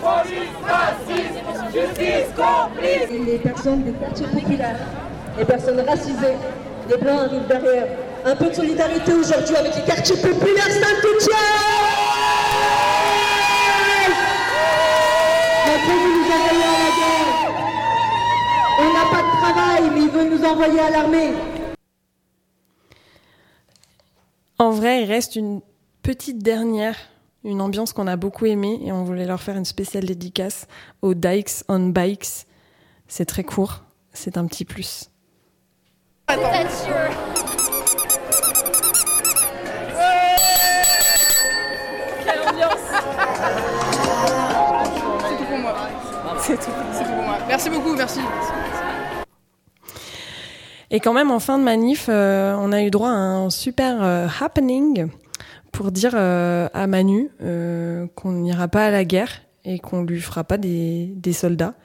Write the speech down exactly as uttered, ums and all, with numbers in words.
Police, racisme, justice, complice. Les personnes des quartiers populaires, les personnes racisées, les blancs arrivent derrière. Un peu de solidarité aujourd'hui avec les quartiers populaires Saint-Étienne. Après, vous nous envoyez à la guerre. On n'a pas de travail, mais ils veulent nous envoyer à l'armée. En vrai, il reste une petite dernière, une ambiance qu'on a beaucoup aimée et on voulait leur faire une spéciale dédicace aux Dykes on Bikes. C'est très court, c'est un petit plus. Attends. Quelle ambiance! C'est tout pour moi. C'est tout. C'est tout pour moi. Merci beaucoup, merci. Et quand même, en fin de manif, euh, on a eu droit à un super euh, happening pour dire euh, à Manu euh, qu'on n'ira pas à la guerre et qu'on lui fera pas des, des soldats.